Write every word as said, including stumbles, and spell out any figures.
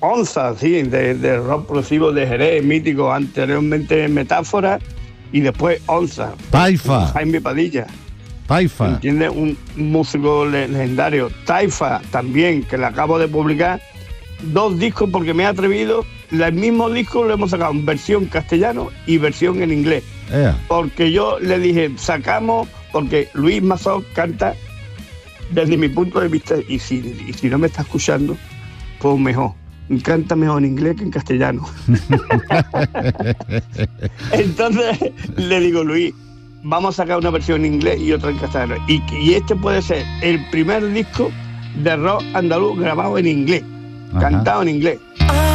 Onza, sí, de, de rock progresivo de Jerez, mítico, anteriormente Metáfora y después Onza. Taifa. Jaime Padilla. Taifa. ¿Entiendes? Un, un músico le- legendario. Taifa también, que le acabo de publicar dos discos porque me he atrevido. El mismo disco lo hemos sacado en versión castellano y versión en inglés. Ea. Porque yo le dije, sacamos, porque Luis Mazó canta desde mi punto de vista, y si, y si no me está escuchando, pues mejor. Canta mejor en inglés que en castellano. Entonces le digo, Luis, vamos a sacar una versión en inglés y otra en castellano. Y, y este puede ser el primer disco de rock andaluz grabado en inglés, Ajá. cantado en inglés. I